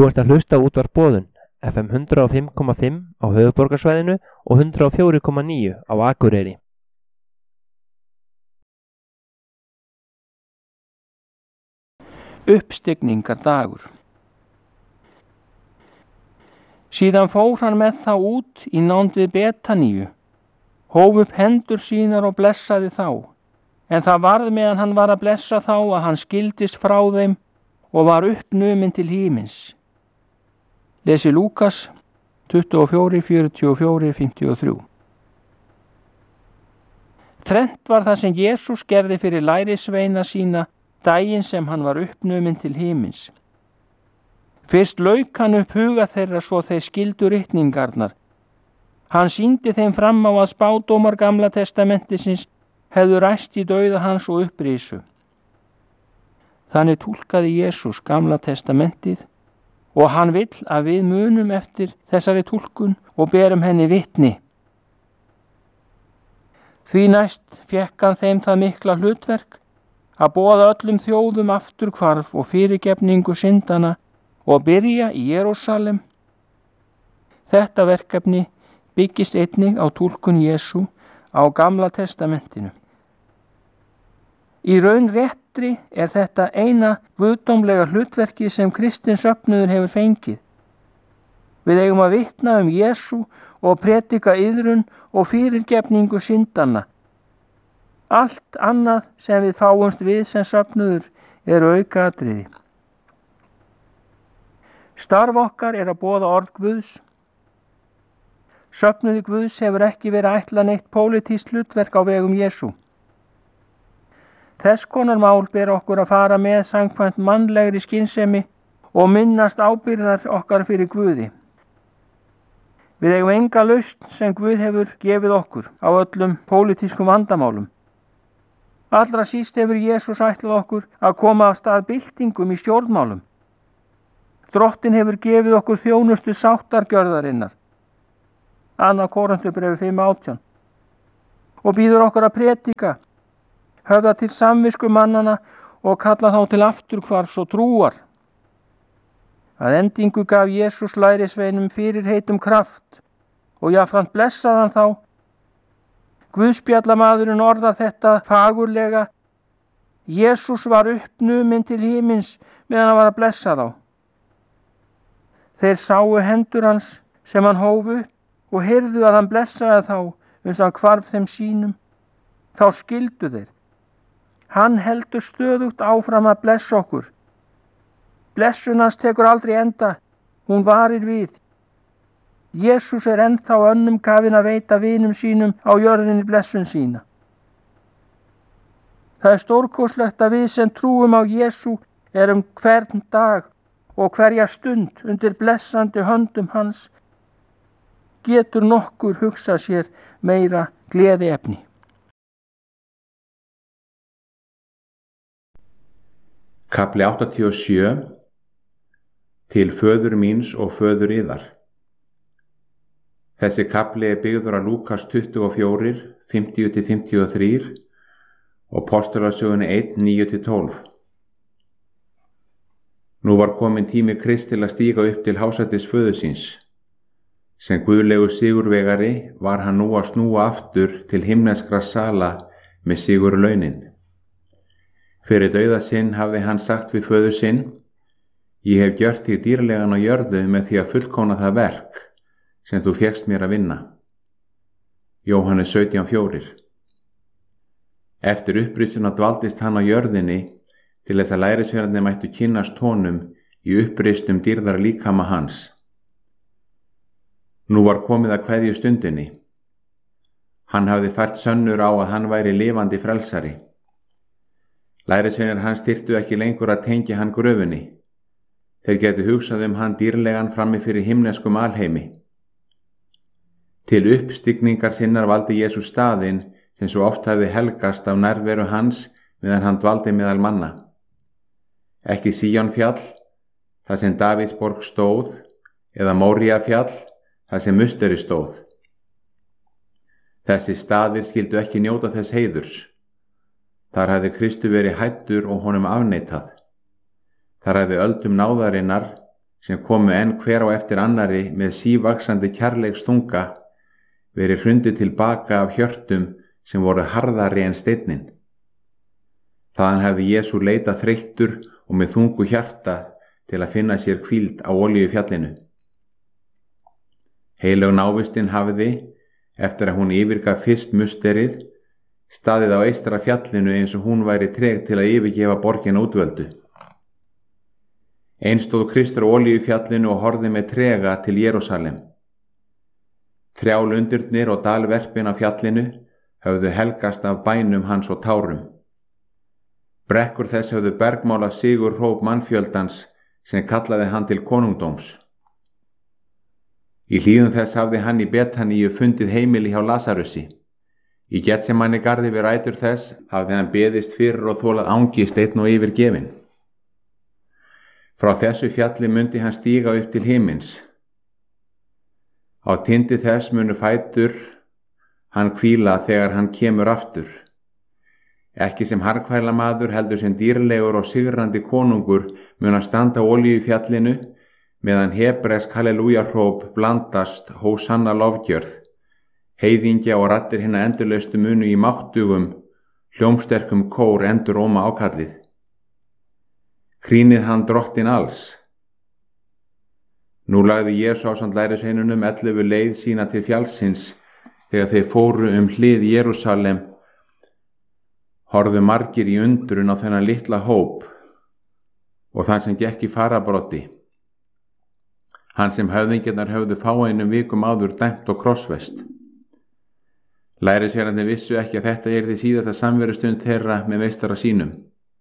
Þú ert að hlusta á Útvarp Boðun, FM 105,5 á höfuðborgarsvæðinu og 104,9 á Akureyri. Uppstigningardagur. Síðan fór hann með þá út í nánd við Betaníu, hóf upp hendur sínar og blessaði þá. En það varð meðan hann var að blessa þá að hann skildist frá þeim og var uppnuminn til himins. Lesi Lúkas 24, 44, 53. Þrennt var það sem Jesús gerði fyrir lærisveina sína daginn sem hann var uppnuminn til himins. Fyrst lauk hann upp huga þeirra svo þeir skildu ritningarnar. Hann sýndi þeim fram á að spádómar Gamla testamentisins hefðu ræst í dauða hans og upprísu. Þannig túlkaði Jesús Gamla testamentið og hann vill að við munum eftir þessari túlkun og berum henni vitni. Því næst fékk hann þeim það mikla hlutverk að boða öllum þjóðum afturhvarf og fyrirgefningu syndana og byrja í Jerúsalem. Þetta verkefni byggist einnig á túlkun Jesú á Gamla testamentinu. Í raun réttri er þetta eina guðdómlega hlutverkið sem kristinn söfnuður hefur fengið. Við eigum að vitna Jesú og predika iðrun og fyrirgefningu syndanna. Allt annað sem við fáumst við sem söfnuður eru aukaatriði. Starf okkar er að boða orð Guðs. Söfnuði Guðs hefur ekki verið ætlað neitt pólitískt hlutverk á vegum Jesú. Þess konar mál ber okkur að fara með samkvæmt mannlegri skynsemi og minnast ábyrgðar okkar fyrir Guði. Við eigum enga lausn sem Guð hefur gefið okkur á öllum pólitískum vandamálum. Allra síst hefur Jesús ætlað okkur að koma af stað byltingum í stjórnmálum. Drottinn hefur gefið okkur þjónustu sáttargjörðarinnar. 2. Korinthubréfi 5:18 og býður okkur að predika, höfða til samvisku mannana og kalla þá til afturhvarfs og trúar. Að endingu gaf Jesús lærisveinum fyrirheitum kraft og jafnframt blessaði hann þá. Guðspjallamaðurinn orðar þetta fagurlega: Jesús var uppnuminn til himins meðan hann var að blessa þá. Þeir sáu hendur hans sem hann hóf upp og heyrðu að hann blessaði þá uns hann hvarf þeim sínum. Þá skildu þeir. Hann heldur stöðugt áfram að blessa okkur. Blessun hans tekur aldrei enda, hún varir við. Jesús er ennþá önnum kafinn að veita vinum sínum á jörðinni blessun sína. Það er stórkostlegt að við sem trúum á Jesú erum hvern dag og hverja stund undir blessandi höndum hans. Getur nokkur hugsað sér meira gleðiefni. Kafli 87. Til föður míns og föður yðar. Þessi kafli er byggður á Lúkas 24, 50-53 og Postulasögunni 1, 9-12. Nú var komin tími Krists til að stíga upp til hásætis föður síns. Sem guðlegur sigurvegari var hann nú að snúa aftur til himneskra sala með sigurlaunin. Fyrir dauða sinn hafði hann sagt við föður sinn: Ég hef gjört þig dýrlegan á jörðu með því að fullkomna það verk sem þú fékkst mér að vinna. Jóhannes 17:4. Eftir upprisuna dvaldist hann á jörðinni til þess að lærisveinarnir mættu kynnast honum í uppristum dýrðar líkama hans. Nú var komið að kveðju stundinni. Hann hafði fært sönnur á að hann væri lifandi frelsari. Lærisveinar hans þyrftu ekki lengur að tengja hann gröfunni. Þeir getu hugsað hann dýrlegan frammi fyrir himneskum alheimi. Til uppstigningar sinnar valdi Jesús staðinn sem svo oft hafði helgast af nærveru hans meðan hann dvaldi meðal manna. Ekki Síonfjall, þar sem Davíðsborg stóð, eða Móríafjall, þar sem musteri stóð. Þessi staðir skildu ekki njóta þess heiðurs. Þar hafði Kristu verið hættur og honum afneitað. Þar hafði öldum náðarinnar, sem komu enn hver á eftir annari með sívaxandi kærleikstunga, verið hrundið tilbaka af hjörtum sem voru harðari en steinninn. Þaðan hefði Jesú leitað þreyttur og með þungu hjarta til að finna sér hvíld á Olíufjallinu. Heilög návistin hafði, eftir að hún yfirgaf fyrst musterið, staðið á eystra fjallinu eins og hún væri treg til að yfirgefa borgina útvöldu. Eins stóð Kristur á Olíufjallinu og horfði með trega til Jerúsalem. Trjálundurnir og dalverpin á fjallinu höfðu helgast af bænum hans og tárum. Brekkur þess höfðu bergmálað sigur hróp mannfjöldans sem kallaði hann til konungdóms. Í hlíðum þess hafði hann í Betaníu fundið heimili hjá Lasarussi. Í Getsemanni garði við rætur þess hafði hann beðist fyrir og þolað angist einn og yfirgefinn. Frá þessu fjalli mundi hann stíga upp til himins. Á tindi þess munu fætur hann hvíla þegar hann kemur aftur. Ekki sem harðkvælamaður heldur sem dýrlegur og sigrandi konungur mun hann standa á Olíufjallinu meðan hebresk hallelújahróp blandast hósanna lofgjörð. Heiðingja og raddir hinna endurlaustu munu í máttugum, hljómsterkum kór enduróma ákallið. Krýnið hann drottin alls. Nú lagði Jesú ásamt lærisveinunum 11 leið sína til fjallsins. Þegar þeir fóru hlið Jerúsalem, horfðu margir í undrun á þennan litla hóp og þann sem gekk í farabroddi. Hann sem höfðingjarnar höfðu fáeinum vikum áður dæmt og krossfest. Lærisveinarnir vissu ekki að þetta yrði síðasta samverustund þeirra með meistara sínum.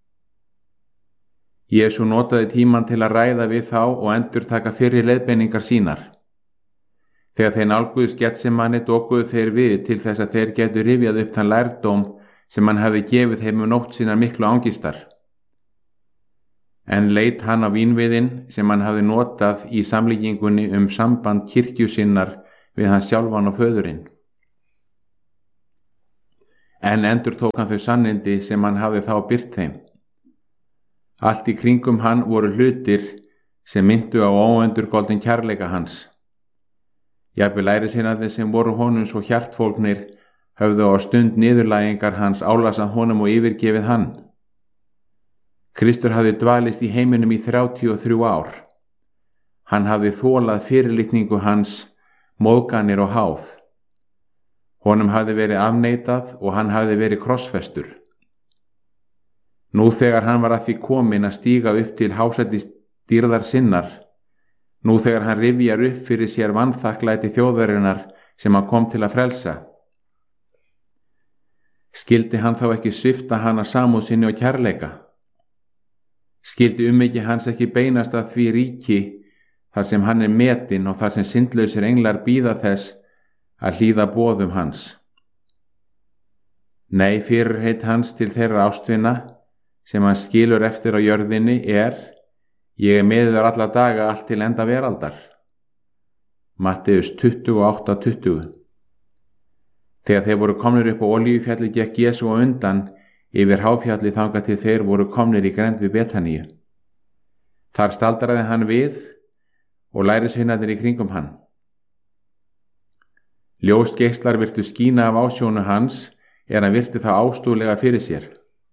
Jesú notaði tímann til að ræða við þá og endurtaka fyrri leiðbeiningar sínar. Þegar þeir nálguðust Getsemanni dokuðu þeir við til þess að þeir getu rifjað upp þann lærdóm sem hann hefði gefið þeim nótt sínar miklu angistar. En leit hann á vínviðinn sem hann hafði notað í samlíkingunni samband kirkju sinnar við hann sjálfan og föðurinn. En endurtók hann þau sannindi sem hann hafði þá birt þeim. Allt í kringum hann voru hlutir sem myndu á óendurgoldin kærleika hans. Jafnvel lærisveinarnir sem voru honum svo hjartfólgnir höfðu á stund niðurlægingar hans álasað honum og yfirgefið hann. Kristur hafði dvalist í heiminum í 33 ár. Hann hafði þolað fyrirlitningu hans, móðganir og háð. Honum hafði verið afneitað og hann hafði verið krossfestur. Nú þegar hann var að því kominn að stíga upp til hásætis dýrðar sinnar, nú þegar hann rifjar upp fyrir sér vanþakklæti þjóðarinnar sem hann kom til að frelsa, skildi hann þá ekki svipta hana samúð sinni og kærleika? Skildi umhyggja hans ekki beinast að því ríki þar sem hann er metinn og þar sem syndlausir englar bíða þess að hlýða boðum hans? Nei, fyrirheit hans til þeirra ástvina sem hann skilur eftir á jörðinni ég er með þér alla daga allt til enda veraldar. Matteus 28:20. Þegar þeir voru komnir upp á Olíufjalli gekk Jesú á undan yfir háfjalli þangað til þeir voru komnir í grennd við Betaníu. Þar staldraði hann við og lærisveinarnir í kringum hann. Ljósgeislar virtu skína af ásjónu hans hann virti það ástúðlega fyrir sér.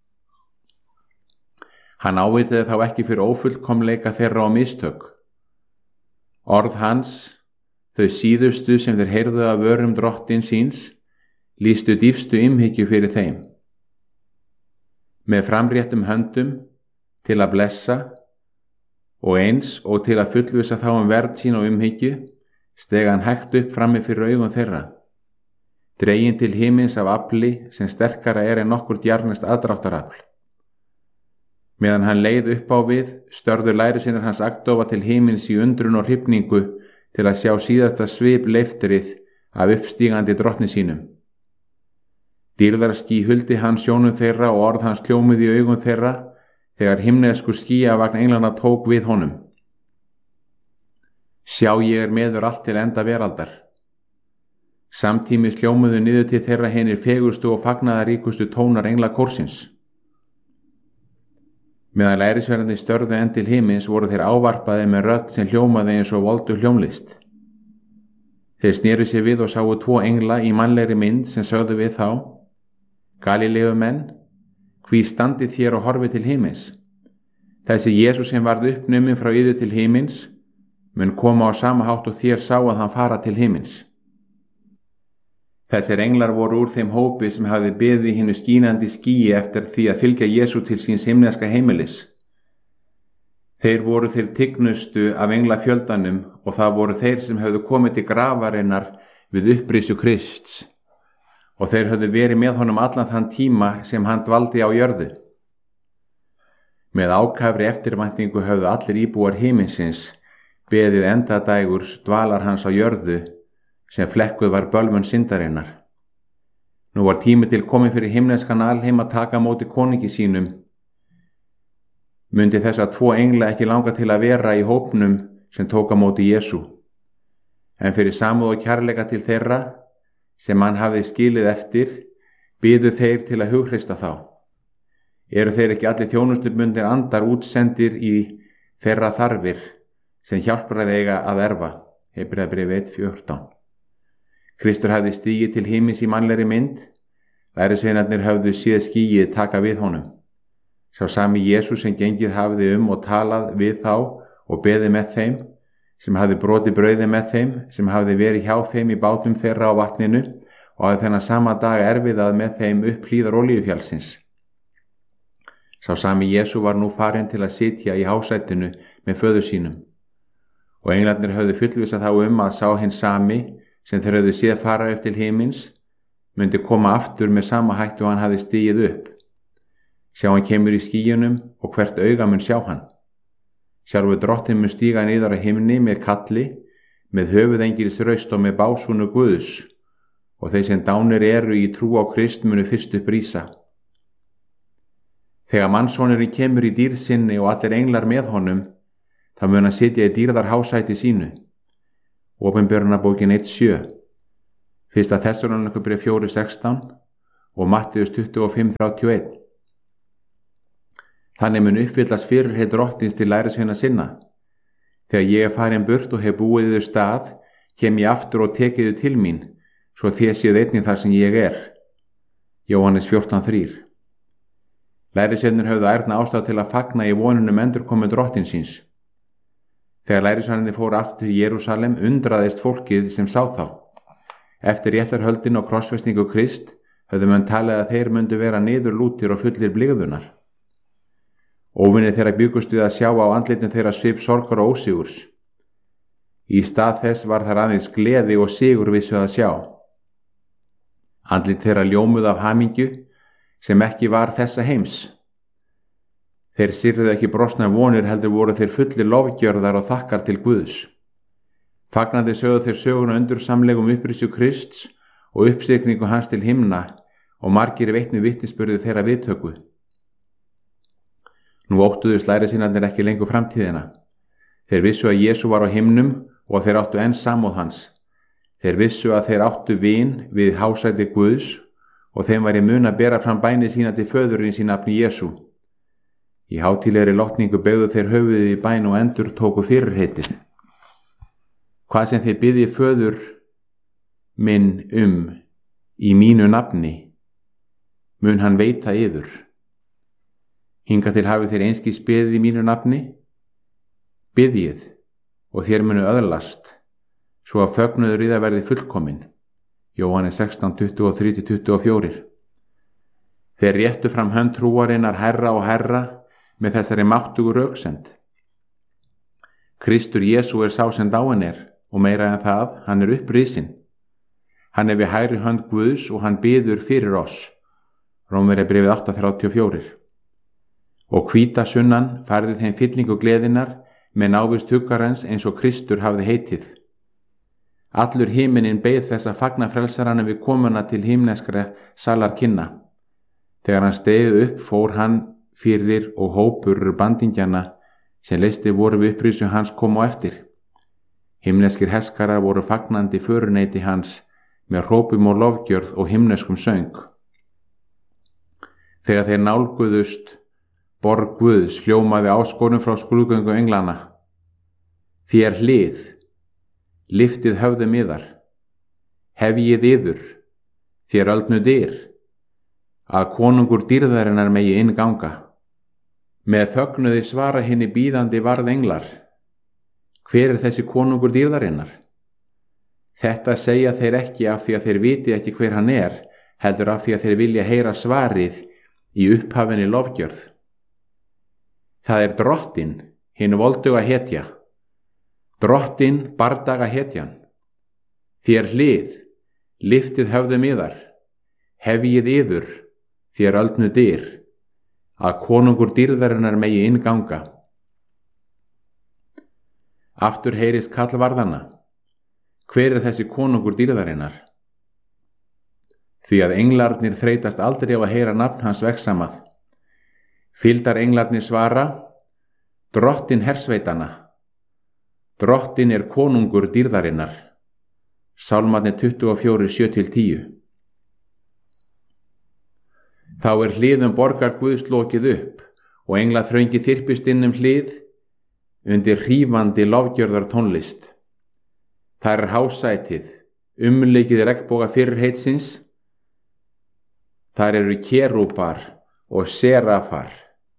Hann ávitaði þá ekki fyrir ófullkomleika þeirra og mistök. Orð hans, þau síðustu sem þeir heyrðu af vörum drottin síns, lýstu dýpstu umhyggju fyrir þeim. Með framréttum höndum til að blessa og eins og til að fullvissa þá verð sín og umhyggju, steg hann hægt upp frammi fyrir augum þeirra. Dreginn til himins af afli sem sterkara en nokkur djarnest aðdráttarafl. Meðan hann leið upp á við, störðu lærisveinar hans agndofa til himins í undrun og hrifningu til að sjá síðasta svip leiftrið af uppstígandi drottni sínum. Dýrðarský huldi hann sjónum þeirra og orð hans hljómuð í augum þeirra þegar himnesku skýjavagn englana tók við honum. Sjá, ég er með þér allt til enda veraldar. Samtímis hljómuðu niður til þeirra hinir fegustu og fagnaðaríkustu tónar engla kórsins. Meðan lærisveinarnir störðu enn til himins voru þeir ávarpaði með rödd sem hljómaði eins og voldu hljómlist. Þeir sneru sér við og sáu 2 engla í mannlegri mynd sem sögðu við þá: Galileumenn, hví standið þér og horfið til himins? Þessi Jesús sem varð uppnuminn frá yður til himins mun koma á sama hátt og þér sáu hann fara til himins. Þessir englar voru úr þeim hópi sem hafði beðið hinnu skínandi skýi eftir því að fylgja Jesú til síns himneska heimilis. Þeir voru þeir tignustu af englafjöldanum og það voru þeir sem höfðu komið til grafarinnar við upprísu Krists og þeir höfðu verið með honum allan þann tíma sem hann dvaldi á jörðu. Með ákafri eftirvæntingu höfðu allir íbúar himinsins beðið endadægurs dvalar hans á jörðu sem flekkuð var bölvun syndarinnar. Nú var tími til komið fyrir himneskan alheim að taka móti konungi sínum. Mundi þessa 2 engla ekki langa til að vera í hópnum sem tók á móti Jesú. En fyrir samúð og kærleika til þeirra sem hann hafði skilið eftir, biðu þeir til að hughrista þá. Eru þeir ekki allir þjónustubundnir andar útsendir í þeirra þarfir sem hjálpar að eiga að erfa? Hebreabréf 1:14. Kristur hafði stigið til himins í mannlegri mynd, lærisveinarnir höfðu séð skýið taka við honum. Sá sami Jesús sem gengið hafði og talað við þá og beðið með þeim, sem hafði brotið brauðið með þeim, sem hafði verið hjá þeim í bátum þeirra á vatninu og hafði þennan sama dag erfiðað með þeim upp hlíðar Olíufjallsins. Sá sami Jesú var nú farinn til að sitja í hásætinu með föður sínum og englarnir höfðu fullvissað þá að sá hinn sami sem þeir höfðu séð fara upp til himins myndi koma aftur með sama hættu hann hafði stigið upp. Sjá hann kemur í skýjunum og hvert auga mun sjá hann. Sjálfur drottinn mun stíga niður á himni með kalli, með höfuðengils raust og með básúnu Guðs og þeir sem dánir eru í trú á Krist munu fyrst upp rísa. Þegar mannssonurinn kemur í dýrð sinni og allir englar með honum, þá mun hann sitja í dýrðarhásæti sínu. Opinberunarbókin 1:7, 1. Þessalóníkubréf 4:16 og Matteus 25:31. Þannig mun uppfyllast fyrirheit drottins til lærisveina sinna. Þegar ég er farin burt og hef búið yður stað, kem ég aftur og tekið þið til mín, svo þér séð einnig þar sem ég er. Jóhannes 14:3. Lærisveinir höfðu ærna ástæðu til að fagna í vonunum endurkomu drottinsins. Þegar lærisveinarnir fóru aftur til Jerúsalem undraðist fólkið sem sá þá. Eftir réttarhöldin og krossfestingu Krist höfðu menn talið að þeir myndu vera niðurlútir og fullir blygðunar. Óvinir þeirra byggust við að sjá á andlitum þeirra svip sorgar og ósigurs. Í stað þess var þar aðeins gleði og sigur vissu að sjá. Andlit þeirra ljómuð af hamingju sem ekki var þessa heims. Þeir syrðu ekki brostnar vonir heldur voru þeir fullir lofgjörðar og þakkar til Guðs. Fagnandi sögðu þeir söguna undursamlegum upprisu Krists og uppstigningu hans til himna og margir veitnu vitnisburði þeirra viðtöku. Nú óttuðust lærisveinarnir ekki lengur framtíðina. Þeir vissu að Jesú var á himnum og þeir áttu enn samúð hans. Þeir vissu að þeir áttu vin við hásæti Guðs og þeim væri mun að bera fram bænir sína til föðurins í nafni Jesú. Í hátíðlegri lotningu beygðu þeir höfuðið í bæn og endur tóku fyrirheitið. Hvað sem þeir biðji föður minn í mínu nafni, mun hann veita yður. Hingað til hafið þeir einskis beðið í mínu nafni, biðjið og þér munu öðlast, svo að fögnuður í það verði fullkomin. Jóhannes 16:23-24. Þeir réttu fram hönd trúarinnar herra og herra með þessari máttugu röksend. Kristur Jesú er sá sem dáinn er og meira en það, hann er upprisinn. Hann er við hægri hönd Guðs og hann biður fyrir oss. Rómverjabréfið 8:34. Og hvíta sunnan færði þeim fyllingu gleðinnar með návist huggarans eins og Kristur hafði heitið. Allur himinin beið þess að fagna frelsaranum við komuna til himneskra salar kynna. Þegar hann steig upp fór hann fyrir og hópur bandingjana sem leisti voru við upprísu hans kom á eftir. Himneskir heskarar voru fagnandi föruneyti hans með hrópum og lofgjörð og himneskum söng. Þegar þeir nálguðust Borg Guðs hljómaði áskorun frá skrúðgöngu englana. Þér hlið, liftið höfðum yðar, hefjið yður, þér öldnu dyr, að konungur dýrðarinnar megi innganga. Með fögnuði svara hinni bíðandi varð englar. Hver er þessi konungur dýrðarinnar? Þetta segja þeir ekki af því að þeir viti ekki hver hann er, heldur af því að þeir vilja heyra svarið í upphafinni lofgjörð. Það er Drottinn, hinn volduga hetja, Drottinn bardaga hetjan. Þér hlið, liftið höfðum yðar, hefjið yður, þér öldnu dyr, að konungur dýrðarinnar megi innganga. Aftur heyrist kall varðanna. Hver er þessi konungur dýrðarinnar? Því að englarnir þreytast aldrei á að heyra nafn hans vegsamað. Fylgdar englarnir svara, Drottinn hersveitanna. Drottinn er konungur dýrðarinnar. Sálmarnir 24, 7-10. Þá er hliðum borgar Guðs lokið upp og englaþröngi þyrpist inn hlið undir hrífandi lofgjörðar tónlist. Það er hásætið, umleikið regnboga fyrirheitsins. Þar eru kerúbar og serafar.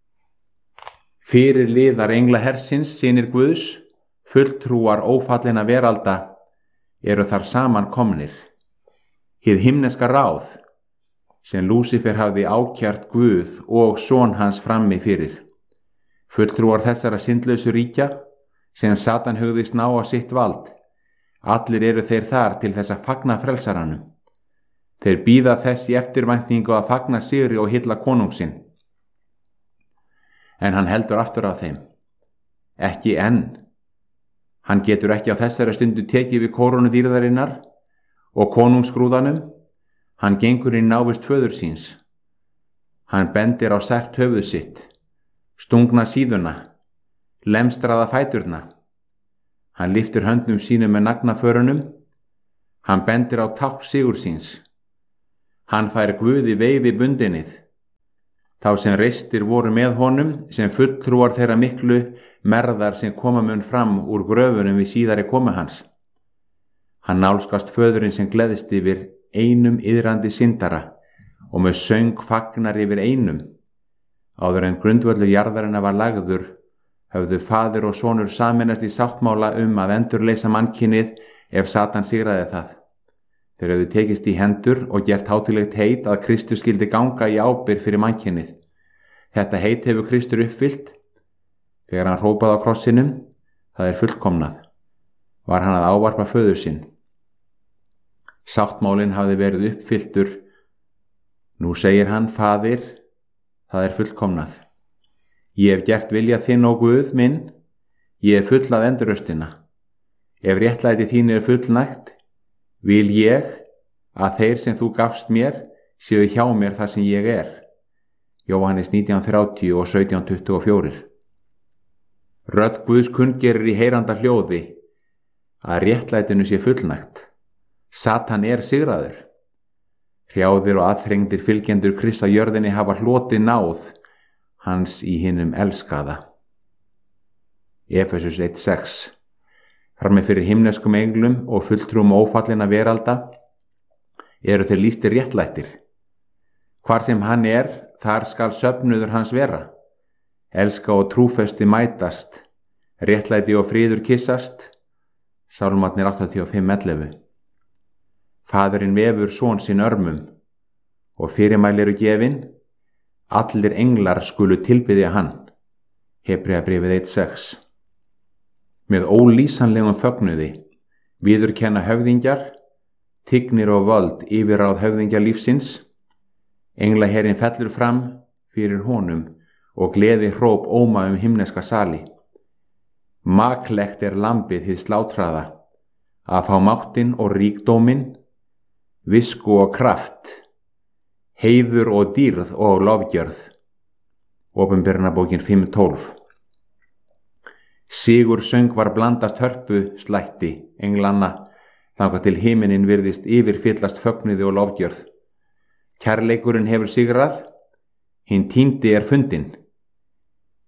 Fyrir liðar engla hersins, synir Guðs, fulltrúar ófallina veralda, eru þar saman komnir. Hið himneska ráð, sem Lúsifer hafði ákjart Guð og son hans frammi fyrir. Fulltrúar þessara syndlausu ríkja, sem Satan hugðist ná á sitt vald. Allir eru þeir þar til þess að fagna frelsaranum. Þeir bíða þess í eftirvæntingu að fagna sigri og hylla konungsinn. En hann heldur aftur á þeim. Ekki enn. Hann getur ekki á þessari stundu tekið við kórónu dýrðarinnar og konungsgrúðanum. Hann gengur í návist föður síns. Hann bendir á sært höfuð sitt, stungna síðuna, lemstraða fæturna. Hann lyftir höndum sínum með nagnaförunum. Hann bendir á tákn sigur síns. Hann fær Guði veifi bundinið. Þá sem reistir voru með honum, sem fulltrúar þeirra miklu merðar sem koma mun fram úr gröfunum við síðari komu hans. Hann nálskast föðurinn sem gleðist yfir einum iðrandi syndara og með söng fagnar yfir einum. Áður en grundvöllur jarðarinnar var lagður, höfðu faðir og sonur sameinast í sáttmála að endurleysa mannkynið ef Satan sigraði það. Þeir höfðu tekist í hendur og gert hátíðlegt heit að Kristur skyldi ganga í ábyrgð fyrir mannkynið. Þetta heit hefur Kristur uppfyllt. Þegar hann hrópaði á krossinum, það er fullkomnað, var hann að ávarpa föður sinn. Sáttmálinn hafði verið uppfylltur. Nú segir hann, Faðir, það er fullkomnað. Ég hef gert vilja þinn og Guð minn, ég hef fullað endurröstina. Ef réttlæti þín er fullnægt, vil ég að þeir sem þú gafst mér séu hjá mér þar sem ég er. Jóhannes 19:30 og 17:24. Rödd Guðs kunngerir í heyranda hljóði að réttlætinu sé fullnægt. Satan er sigraður. Hrjáðir og aðþrengdir fylgjendur Krists á jörðinni hafa hlotið náð hans í hinum elskaða. Efesus 1:6. Frammi fyrir himneskum englum og fulltrúum ófallina veralda eru þeir lýstir réttlættir. Hvar sem hann er, þar skal söfnuður hans vera. Elska og trúfesti mætast, réttlæti og friður kissast. Sálmarnir 85:11. Faðurinn vefur son sinn örmum og fyrirmæli eru gefin. Allir englar skulu tilbiðja hann. Hebreabréfið 1:6. Með ólýsanlegum fögnuði viðurkenna höfðingjar, tignir og völd yfirráð höfðingja lífsins. Englaherinn fellur fram fyrir honum og gleði hróp óma himneska sali. Maklegt er lambið hið slátraða, að fá máttinn og ríkdóminn, visku og kraft, heiður og dýrð og lofgjörð. Opinberunarbókin 5:12. Sigur söng var blandast hörpu slætti englanna, þangað til himinin virðist yfirfyllast fögnuði og lofgjörð. Kærleikurinn hefur sigrað, hinn týndi er fundinn.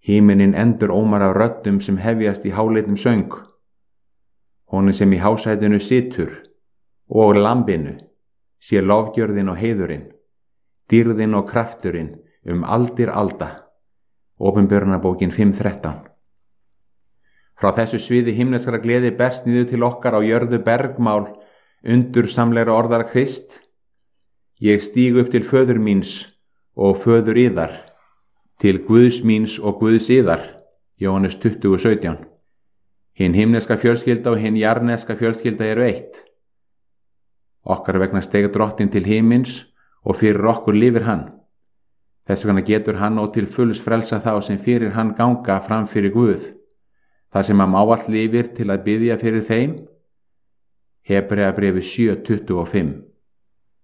Híminin endur ómar af röddum sem hefjast í háleitum söng. Honum sem í hásætinu situr og lambinu sé lofgjörðin og heiðurinn, dýrðin og krafturinn aldir alda. Opinberunarbókin 5:13. Frá þessu sviði himneskra gleði berst niður til okkar á jörðu bergmál undursamlegra orðar Krist. Ég stíg upp til föður míns og föður yðar, til Guðs míns og Guðs yðar. Jóhannes 20:17. Hinn himneska fjölskylda og hinn jarneska fjölskylda eru eitt. Okkar vegna steig drottinn til himins og fyrir okkur lifir hann. Þess vegna getur hann og til fulls frelsa þá sem fyrir hann ganga fram fyrir Guð, þar sem hann ávallt lifir til að biðja fyrir þeim. Hebreabréfið 7:25.